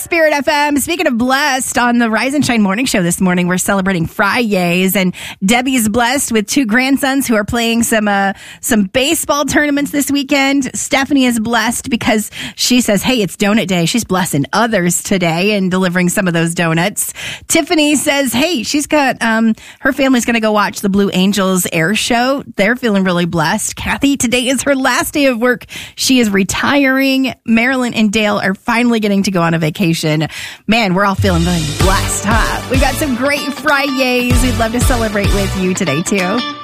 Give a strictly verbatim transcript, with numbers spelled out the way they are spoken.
Spirit F M. Speaking of blessed, on the Rise and Shine Morning Show this morning, we're celebrating Fridays, and Debbie's blessed with two grandsons who are playing some uh, some baseball tournaments this weekend. Stephanie is blessed because she says, hey, it's donut day. She's blessing others today and delivering some of those donuts. Tiffany says, hey, she's got, um, her family's going to go watch the Blue Angels air show. They're feeling really blessed. Kathy, today is her last day of work. She is retiring. Marilyn and Dale are finally getting to go on a vacation. Man, we're all feeling really blessed, huh? We've got some great Fridays. We'd love to celebrate with you today, too.